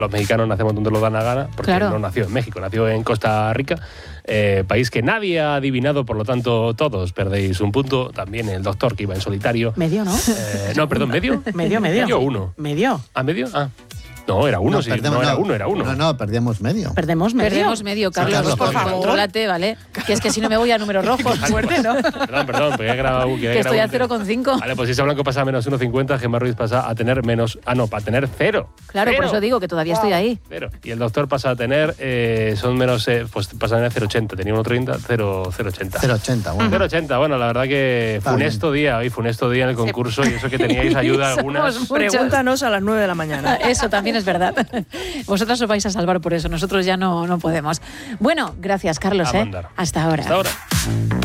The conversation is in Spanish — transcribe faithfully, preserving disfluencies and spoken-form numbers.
los mexicanos nacemos donde nos da la gana, porque Claro. no nació en México, nació en Costa Rica, eh, país que nadie ha adivinado, por lo tanto todos perdéis un punto. También el doctor que iba en solitario. Medio, ¿no? Eh, no, perdón, ¿medio? Medio, medio. ¿Medio o uno? Medio. ¿Ah, medio? Ah. No, era uno, No, sí. perdemos- no, era no. uno, era uno. No, no, perdíamos medio. Perdemos medio. Perdemos medio, Carlos. Carlos, por por favor, favor. contrólate, ¿vale? Que es que si no me voy a números rojos. Fuerte, ¿no? Perdón, perdón, porque he grabado... Que, he Que estoy grabado a un- cero coma cinco. Vale, pues si ese Blanco pasa a menos uno coma cincuenta, Gemma Ruiz pasa a tener menos... Ah, no, para tener cero. Claro, por Cero. eso digo que todavía estoy ahí. Cero. Y el doctor pasa a tener... Eh, son menos... Eh, pues pasa a tener cero coma ochenta. Tenía uno coma treinta, cero coma ochenta. cero coma ochenta, bueno. cero coma ochenta, bueno, la verdad que Está funesto día, hoy funesto día en el concurso, y eso que teníais ayuda algunas. Somos muchos. Pregúntanos a las nueve de la mañana. Eso también es verdad. Vosotros os vais a salvar por eso, nosotros ya no, no podemos. Bueno, gracias, Carlos. A ¿eh? mandar. Hasta ahora. Hasta ahora.